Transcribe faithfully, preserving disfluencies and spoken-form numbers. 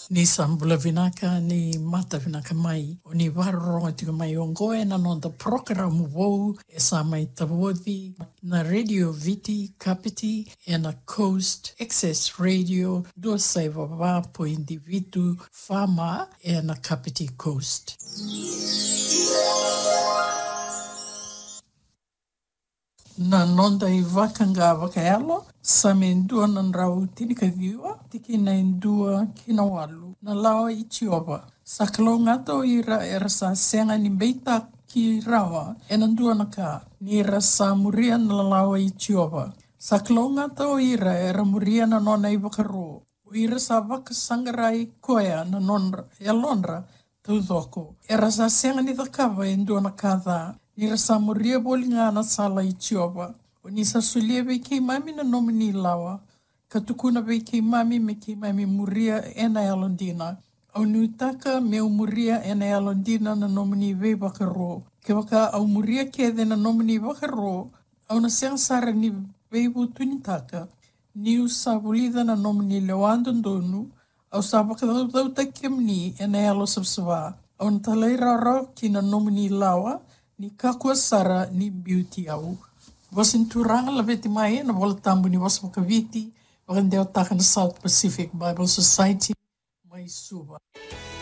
Ni sambula vinaka ni mata vinaka mai. O ni waroronga tika mai o ngoe na non da program wou e sa mai tawodi na Radio Viti Kapiti e na Coast Access Radio dua saiva wa po individu fama e na Kapiti Coast. Na nonda I wakanga wakaelo, sa me ndua nan rau tinika viua, tiki na ndua kina walu, na lawa I tioba. Sa kalongato I ra era sa senga ni beita ki rawa, e na ndua na ka, ni ra sa muria na lawa I tioba. Sa kalongato I ra era muria na nona I wakaro, o I ra sa waka sangarai koea na nonra, e lonra, taudoko. Era sa senga ni takawa e ndua na ka ni rasa muria boli ngā na sala I tioba. O ni sa sulia vei kei mami na nomini lawa. Ka tukuna vei kei mami me kei mami muria e na alondina. Au nutaka me au muria e na alondina na nomini vei wakaro. Ke waka au muria ke de na nomini wakaro. Au na seang sara ni vei wutuni taka. Ni u sa vulida na nomini lewandondonu. Au sa wakadau takim ni e na alo sabsawa. Au na talai raro ki na nomini lawa. Ni kakua sara ni beauty au. Wasin turanga la veti mai na wala tambu ni wasa wakaviti. Wakandeo taka na South Pacific Bible Society. Mai suba.